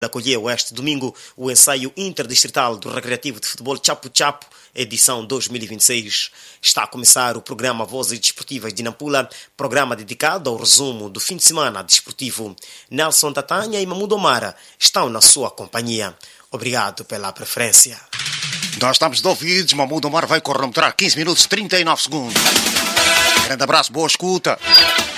acolheu este domingo o ensaio interdistrital do Recreativo de Futebol Chapo Chapo, edição 2026. Está a começar o programa Vozes Desportivas de Nampula, programa dedicado ao resumo do fim de semana desportivo. Nelson Tatanha e Mamudo Omara estão na sua companhia. Obrigado pela preferência. Nós estamos de ouvidos, Mamudo Omar vai cronometrar 15 minutos e 39 segundos. Grande abraço, boa escuta.